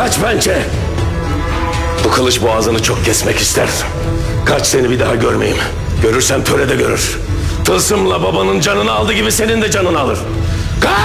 Kaç pençe. Bu kılıç boğazını çok kesmek ister. Kaç, seni bir daha görmeyeyim. Görürsem törede görür. Tılsımla babanın canını aldı gibi senin de canını alır. Kaç!